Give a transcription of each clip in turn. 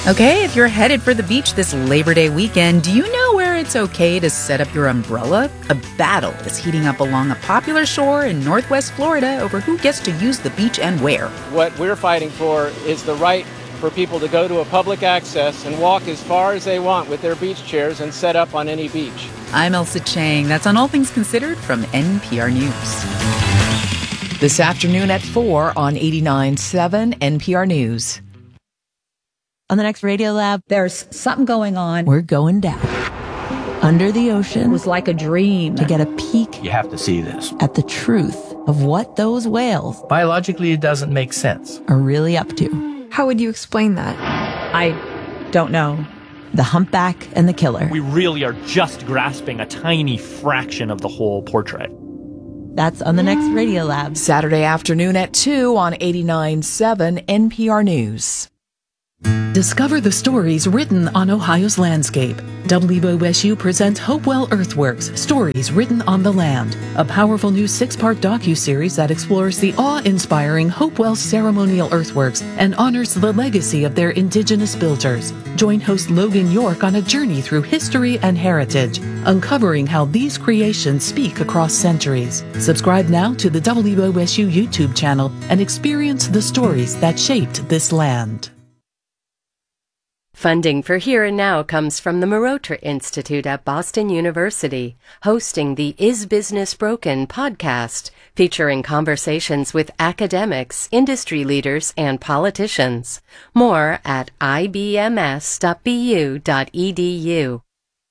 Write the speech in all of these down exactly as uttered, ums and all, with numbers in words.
Okay, if you're headed for the beach this Labor Day weekend, do you know where it's okay to set up your umbrella? A battle is heating up along a popular shore in Northwest Florida over who gets to use the beach and where. What we're fighting for is the right for people to go to a public access and walk as far as they want with their beach chairs and set up on any beach. I'm Elsa Chang. That's on All Things Considered from N P R News. This afternoon at four on eighty-nine point seven N P R News. On the next Radio Lab, there's something going on. We're going down under the ocean. It was like a dream. To get a peek. You have to see this. At the truth of what those whales. Biologically, it doesn't make sense. Are really up to. How would you explain that? I don't know. The humpback and the killer. We really are just grasping a tiny fraction of the whole portrait. That's on the next Radio Lab. Saturday afternoon at two on eighty-nine point seven N P R News. Discover the stories written on Ohio's landscape. W O S U presents Hopewell Earthworks, Stories Written on the Land, a powerful new six-part docuseries that explores the awe-inspiring Hopewell ceremonial earthworks and honors the legacy of their indigenous builders. Join host Logan York on a journey through history and heritage, uncovering how these creations speak across centuries. Subscribe now to the W O S U YouTube channel and experience the stories that shaped this land. Funding for Here and Now comes from the Marotra Institute at Boston University, hosting the Is Business Broken podcast, featuring conversations with academics, industry leaders, and politicians. More at I B M S dot B U dot E D U.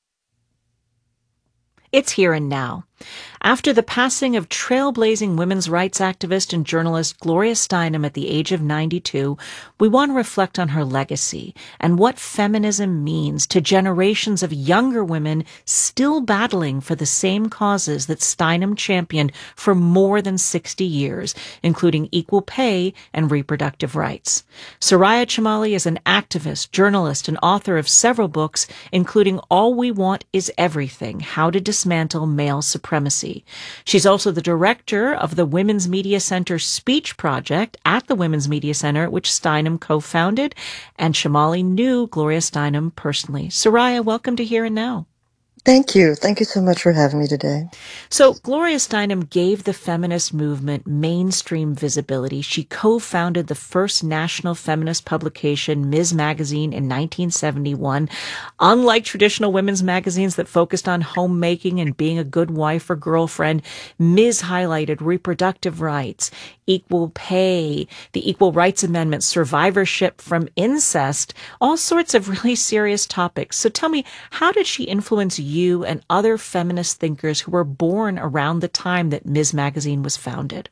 It's Here and Now. After the passing of trailblazing women's rights activist and journalist Gloria Steinem at the age of ninety-two, we want to reflect on her legacy and what feminism means to generations of younger women still battling for the same causes that Steinem championed for more than sixty years, including equal pay and reproductive rights. Soraya Chemaly is an activist, journalist, and author of several books, including All We Want Is Everything: How to Dismantle Male Supremacy. She's also the director of the Women's Media Center Speech Project at the Women's Media Center, which Steinem co-founded, and Chemaly knew Gloria Steinem personally. Soraya, welcome to Here and Now. Thank you. Thank you so much for having me today. So Gloria Steinem gave the feminist movement mainstream visibility. She co-founded the first national feminist publication, Miz Magazine, in nineteen seventy-one. Unlike traditional women's magazines that focused on homemaking and being a good wife or girlfriend, Miz highlighted reproductive rights, equal pay, the Equal Rights Amendment, survivorship from incest, all sorts of really serious topics. So tell me, how did she influence you and other feminist thinkers who were born around the time that Miz Magazine was founded?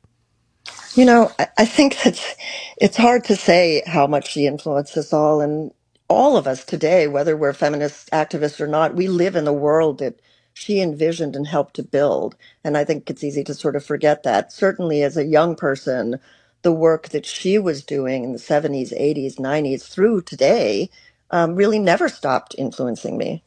You know, I, I think that it's hard to say how much she influenced us all. And all of us today, whether we're feminist activists or not, we live in the world that she envisioned and helped to build. And I think it's easy to sort of forget that. Certainly as a young person, the work that she was doing in the seventies, eighties, nineties through today um, really never stopped influencing me.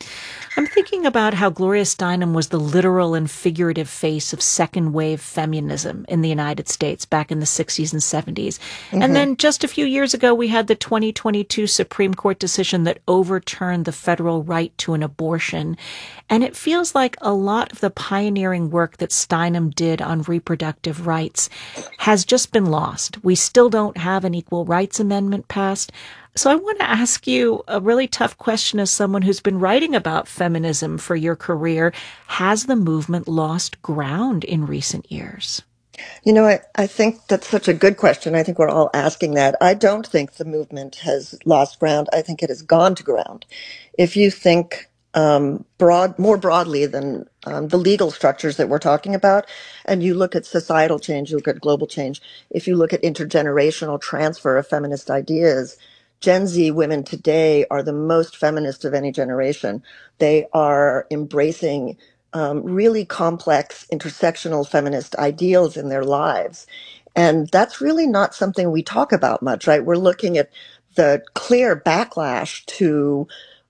I'm thinking about how Gloria Steinem was the literal and figurative face of second-wave feminism in the United States back in the sixties and seventies. Mm-hmm. And then just a few years ago, we had the twenty twenty-two Supreme Court decision that overturned the federal right to an abortion. And it feels like a lot of the pioneering work that Steinem did on reproductive rights has just been lost. We still don't have an Equal Rights Amendment passed. So I want to ask you a really tough question as someone who's been writing about feminism for your career. Has the movement lost ground in recent years? You know, I, I think that's such a good question. I think we're all asking that. I don't think the movement has lost ground. I think it has gone to ground. If you think um, broad, more broadly than um, the legal structures that we're talking about, and you look at societal change, you look at global change, if you look at intergenerational transfer of feminist ideas, Gen Z women today are the most feminist of any generation. They are embracing um, really complex intersectional feminist ideals in their lives. And that's really not something we talk about much, right? We're looking at the clear backlash to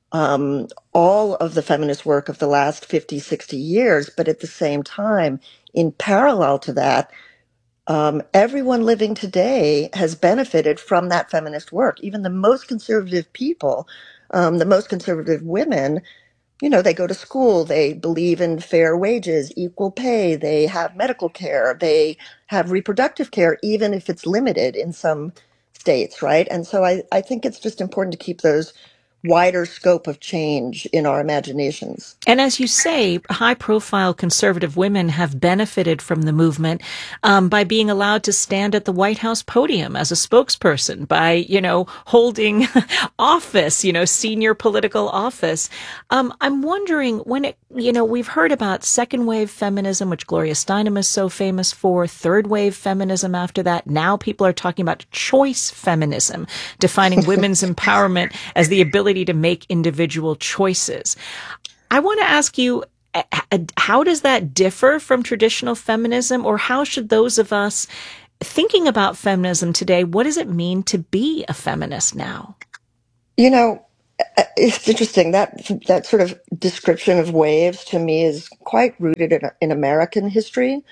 um, all of the feminist work of the last fifty, sixty years. But at the same time, in parallel to that, Um, everyone living today has benefited from that feminist work. Even the most conservative people, um, the most conservative women, you know, they go to school, they believe in fair wages, equal pay, they have medical care, they have reproductive care, even if it's limited in some states, right? And so I, I think it's just important to keep those wider scope of change in our imaginations. And as you say, high-profile conservative women have benefited from the movement um, by being allowed to stand at the White House podium as a spokesperson, by, you know, holding office, you know, senior political office. Um, I'm wondering when it, you know, we've heard about second-wave feminism, which Gloria Steinem is so famous for, third-wave feminism after that. Now people are talking about choice feminism, defining women's empowerment as the ability to make individual choices. I want to ask you, how does that differ from traditional feminism, or how should those of us thinking about feminism today, what does it mean to be a feminist now? You know, it's interesting that that sort of description of waves to me is quite rooted in, in American history.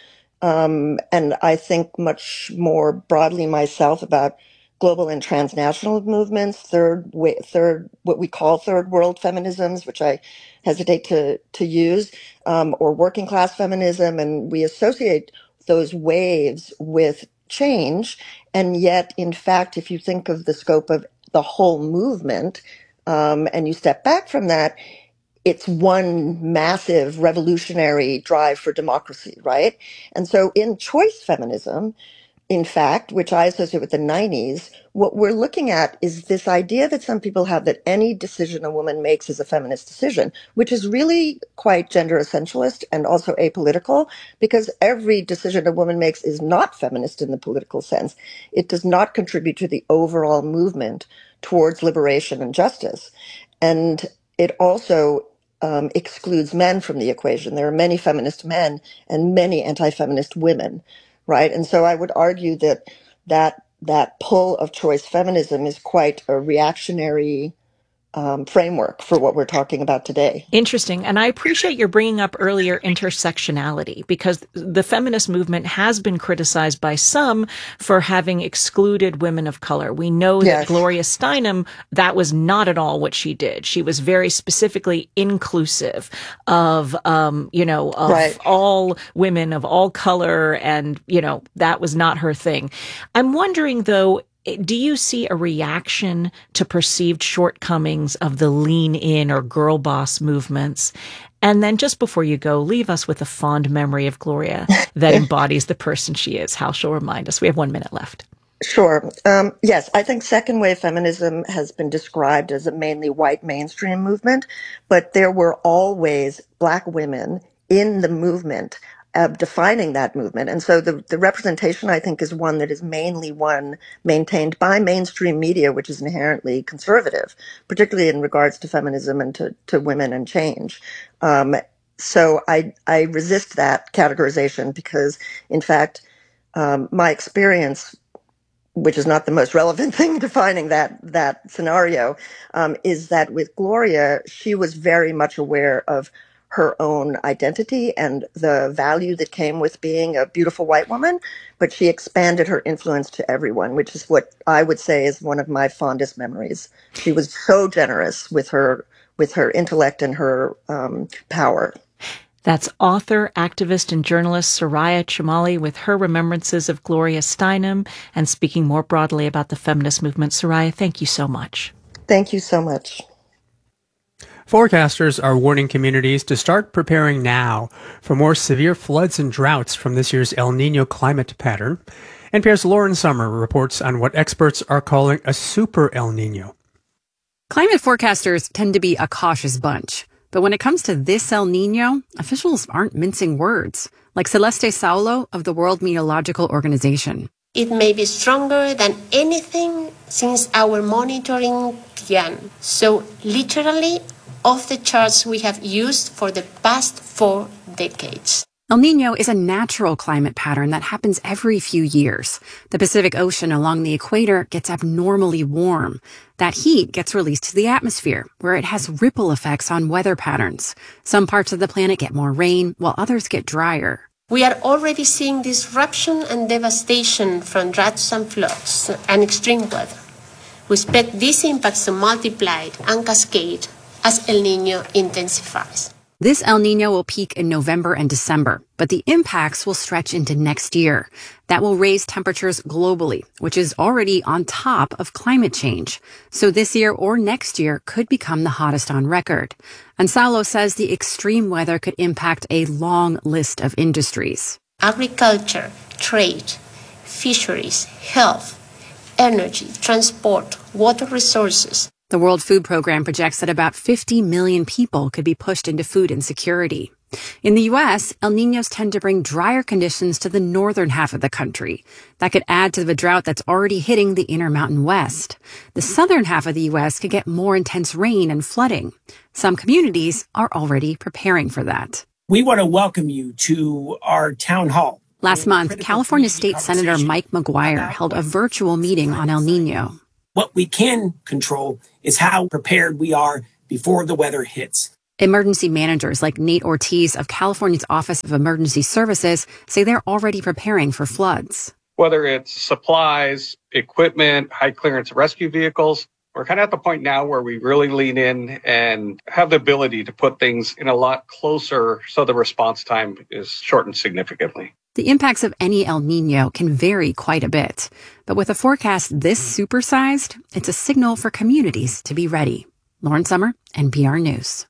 Um, and I think much more broadly myself about global and transnational movements, third, way, third, what we call third world feminisms, which I hesitate to to use, um, or working class feminism, and we associate those waves with change. And yet, in fact, if you think of the scope of the whole movement, um, and you step back from that, it's one massive revolutionary drive for democracy, right? And so in choice feminism, in fact, which I associate with the nineties, what we're looking at is this idea that some people have that any decision a woman makes is a feminist decision, which is really quite gender essentialist and also apolitical, because every decision a woman makes is not feminist in the political sense. It does not contribute to the overall movement towards liberation and justice. And it also um, excludes men from the equation. There are many feminist men and many anti-feminist women. Right. And so I would argue that that that pull of choice feminism is quite a reactionary um, framework for what we're talking about today. Interesting. And I appreciate your bringing up earlier intersectionality, because the feminist movement has been criticized by some for having excluded women of color. We know Yes. that Gloria Steinem, that was not at all what she did. She was very specifically inclusive of, um, you know, of Right. all women of all color. And, you know, that was not her thing. I'm wondering, though, do you see a reaction to perceived shortcomings of the lean in or girl boss movements? And then just before you go, leave us with a fond memory of Gloria that embodies the person she is, how she'll remind us. We have one minute left. Sure. Um, yes, I think second wave feminism has been described as a mainly white mainstream movement, but there were always Black women in the movement, uh, defining that movement. And so the, the representation, I think, is one that is mainly one maintained by mainstream media, which is inherently conservative, particularly in regards to feminism and to, to women and change. Um, so I, I resist that categorization because, in fact, um, my experience, which is not the most relevant thing defining that that scenario, um, is that with Gloria, she was very much aware of her own identity and the value that came with being a beautiful white woman, but she expanded her influence to everyone, which is what I would say is one of my fondest memories. She was so generous with her with her intellect and her um, power. That's author, activist, and journalist Soraya Chemaly with her remembrances of Gloria Steinem and speaking more broadly about the feminist movement. Soraya, thank you so much. Thank you so much. Forecasters are warning communities to start preparing now for more severe floods and droughts from this year's El Nino climate pattern. N P R's Lauren Sommer reports on what experts are calling a super El Nino. Climate forecasters tend to be a cautious bunch. But when it comes to this El Nino, officials aren't mincing words, like Celeste Saulo of the World Meteorological Organization. It may be stronger than anything since our monitoring began. So literally off the charts we have used for the past four decades. El Nino is a natural climate pattern that happens every few years. The Pacific Ocean along the equator gets abnormally warm. That heat gets released to the atmosphere, where it has ripple effects on weather patterns. Some parts of the planet get more rain, while others get drier. We are already seeing disruption and devastation from droughts and floods and extreme weather. We expect these impacts to multiply and cascade as El Niño intensifies. This El Niño will peak in November and December, but the impacts will stretch into next year. That will raise temperatures globally, which is already on top of climate change. So this year or next year could become the hottest on record. And Saulo says the extreme weather could impact a long list of industries. Agriculture, trade, fisheries, health, energy, transport, water resources. The World Food Program projects that about fifty million people could be pushed into food insecurity. In the U S, El Niños tend to bring drier conditions to the northern half of the country. That could add to the drought that's already hitting the Intermountain West. The southern half of the U S could get more intense rain and flooding. Some communities are already preparing for that. We want to welcome you to our town hall. Last month, California State Senator Mike McGuire held a virtual meeting on El Niño. What we can control is how prepared we are before the weather hits. Emergency managers like Nate Ortiz of California's Office of Emergency Services say they're already preparing for floods. Whether it's supplies, equipment, high clearance rescue vehicles, we're kind of at the point now where we really lean in and have the ability to put things in a lot closer so the response time is shortened significantly. The impacts of any El Niño can vary quite a bit, but with a forecast this supersized, it's a signal for communities to be ready. Lauren Summer, N P R News.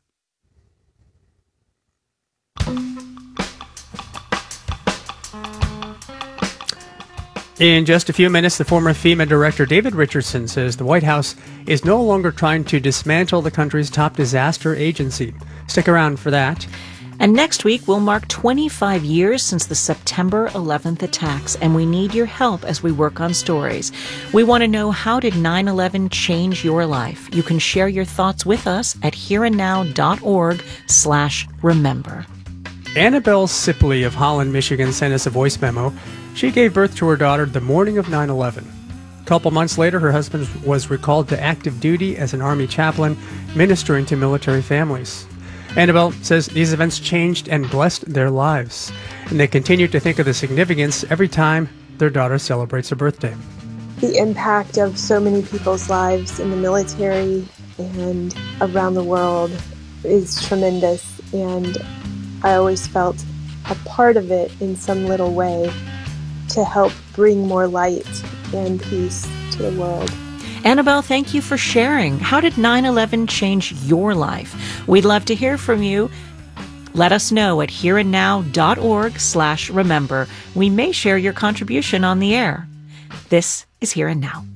In just a few minutes, the former FEMA director David Richardson says the White House is no longer trying to dismantle the country's top disaster agency. Stick around for that. And next week, we'll mark twenty-five years since the September eleventh attacks, and we need your help as we work on stories. We want to know, how did nine eleven change your life? You can share your thoughts with us at hereandnow.org slash remember. Annabelle Sipley of Holland, Michigan sent us a voice memo. She gave birth to her daughter the morning of nine eleven. A couple months later, her husband was recalled to active duty as an Army chaplain, ministering to military families. Annabelle says these events changed and blessed their lives, and they continue to think of the significance every time their daughter celebrates her birthday. The impact of so many people's lives in the military and around the world is tremendous, and I always felt a part of it in some little way to help bring more light and peace to the world. Annabelle, thank you for sharing. How did nine eleven change your life? We'd love to hear from you. Let us know at hereandnow.org slash remember. We may share your contribution on the air. This is Here and Now.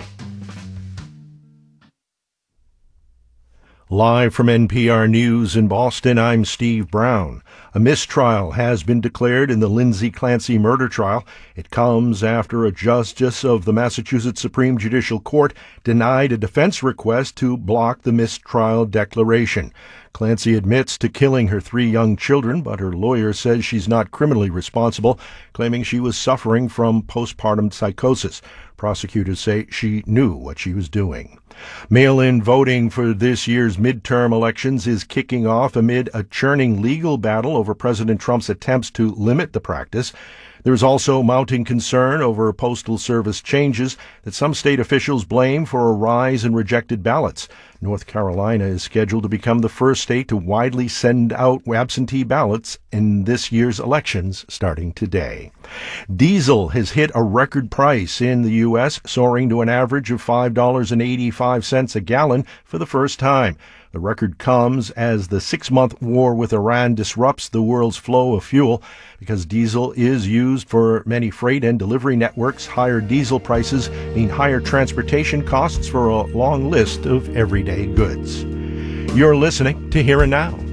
Live from N P R News in Boston, I'm Steve Brown. A mistrial has been declared in the Lindsay Clancy murder trial. It comes after a justice of the Massachusetts Supreme Judicial Court denied a defense request to block the mistrial declaration. Clancy admits to killing her three young children, but her lawyer says she's not criminally responsible, claiming she was suffering from postpartum psychosis. Prosecutors say she knew what she was doing. Mail-in voting for this year's midterm elections is kicking off amid a churning legal battle over President Trump's attempts to limit the practice. There is also mounting concern over Postal Service changes that some state officials blame for a rise in rejected ballots. North Carolina is scheduled to become the first state to widely send out absentee ballots in this year's elections starting today. Diesel has hit a record price in the U S, soaring to an average of five dollars and eighty-five cents a gallon for the first time. The record comes as the six-month war with Iran disrupts the world's flow of fuel. Because diesel is used for many freight and delivery networks, higher diesel prices mean higher transportation costs for a long list of everyday goods. You're listening to Here and Now.